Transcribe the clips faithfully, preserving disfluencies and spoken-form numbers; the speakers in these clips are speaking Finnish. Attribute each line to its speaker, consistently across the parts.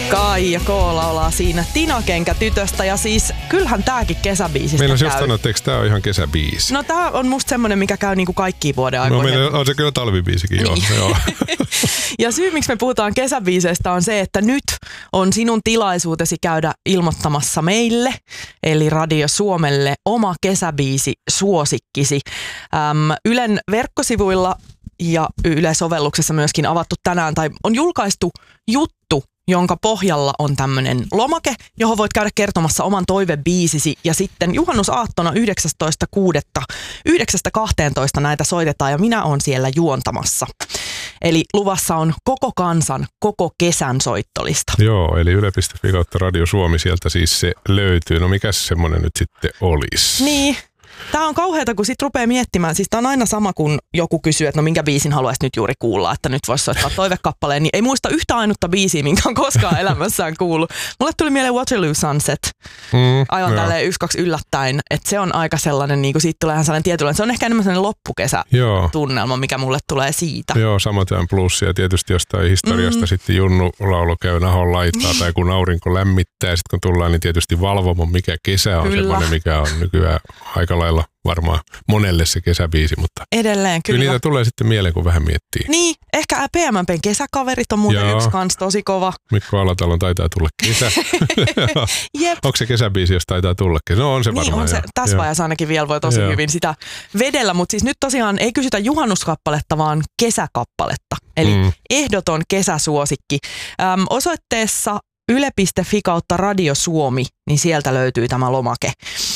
Speaker 1: Kaija K laulaa siinä Tinakenkä tytöstä ja siis kyllähän tääkin kesäbiisistä
Speaker 2: meillä
Speaker 1: käy.
Speaker 2: Meillä on just sanottu, tää on ihan kesäbiisi?
Speaker 1: No tää on musta semmonen, mikä käy niinku kaikkiin vuoden aikoihin.
Speaker 2: No meillä on se kyllä talvibiisikin, niin. joo. joo.
Speaker 1: Ja syy, miksi me puhutaan kesäbiiseistä on se, että nyt on sinun tilaisuutesi käydä ilmoittamassa meille, eli Radio Suomelle, oma kesäbiisi suosikkisi. Äm, Ylen verkkosivuilla ja Yle-sovelluksessa myöskin avattu tänään, tai on julkaistu juttu, jonka pohjalla on tämmöinen lomake, johon voit käydä kertomassa oman toivebiisisi. Ja sitten juhannusaattona yhdeksästoista kuudetta yhdeksästä kahteentoista näitä soitetaan ja minä oon siellä juontamassa. Eli luvassa on koko kansan, koko kesän soittolista.
Speaker 2: Joo, eli yle piste fi kautta Radio Suomi, sieltä siis se löytyy. No mikäs semmoinen nyt sitten olisi?
Speaker 1: Niin. Tää on kauheata, kun sit rupeaa miettimään. Siis tää on aina sama, kun joku kysyy, että no minkä biisin haluaisit nyt juuri kuulla, että nyt voisi soittaa toivekappaleen. Niin ei muista yhtä ainutta biisiä, minkä on koskaan elämässään kuullut. Mulle tuli mieleen Waterloo Sunset. Mm, aivan tälleen yksi, kaksi yllättäen. Että se on aika sellainen, niin kuin siitä tulee ihan sellainen tietynlainen. Se on ehkä enemmän sellainen loppukesätunnelma, mikä mulle tulee siitä.
Speaker 2: Joo, samoin plussia. Ja tietysti jostain historiasta mm. sitten Junnu laulu käy nahon laittaa tai kun aurinko lämmittää. Sitten kun tullaan, niin tietysti valvomo, mikä kesä on
Speaker 1: kyllä.
Speaker 2: semmoinen, mikä on nykyään aika lailla varmaan monelle se kesäbiisi, mutta
Speaker 1: edelleen kyllä.
Speaker 2: kyllä niitä tulee sitten mieleen, kun vähän miettii.
Speaker 1: Niin, ehkä P M P:n kesäkaverit on muuten Joo. yksi kans tosi kova.
Speaker 2: Mikko Alatalon taitaa tulla kesä. Onko se kesäbiisi, jos taitaa tulla kesä? No on se varmaan.
Speaker 1: Niin on se, tässä vaiheessa ainakin vielä voi tosi
Speaker 2: Joo.
Speaker 1: hyvin sitä vedellä, mutta siis nyt tosiaan ei kysytä juhannuskappaletta, vaan kesäkappaletta. Eli mm. ehdoton kesäsuosikki. Öm, osoitteessa yle piste fi kautta Radio Suomi, niin sieltä löytyy tämä lomake.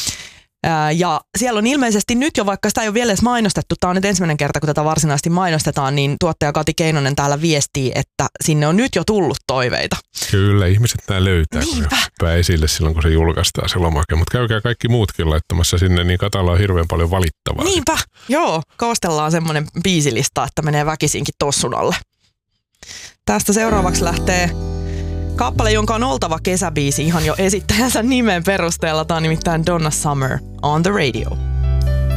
Speaker 1: Ja siellä on ilmeisesti nyt jo, vaikka sitä ei ole vielä edes mainostettu, tämä on nyt ensimmäinen kerta, kun tätä varsinaisesti mainostetaan, niin tuottaja Kati Keinonen täällä viestii, että sinne on nyt jo tullut toiveita.
Speaker 2: Kyllä, ihmiset nämä löytää,
Speaker 1: Niinpä.
Speaker 2: kun hyppää esille silloin, kun se julkaistaan se lomake. Mutta käykää kaikki muutkin laittamassa sinne, niin Katalla on hirveän paljon valittavaa.
Speaker 1: Niinpä, joo. Koostellaan semmoinen biisilista, että menee väkisinkin tossun alle. Tästä seuraavaksi lähtee kappale, jonka on oltava kesäbiisi ihan jo esittäjänsä nimen perusteella. Tämä on nimittäin Donna Summer on the Radio.